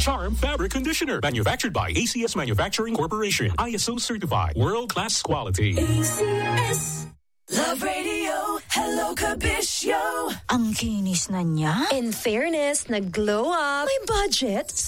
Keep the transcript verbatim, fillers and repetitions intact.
Charm Fabric Conditioner. Manufactured by A C S Manufacturing Corporation. I S O certified. World-class quality. A C S. Love Radio. Hello, Kabisyo. Ang kinis na niya. In fairness, nag-glow up. May budget.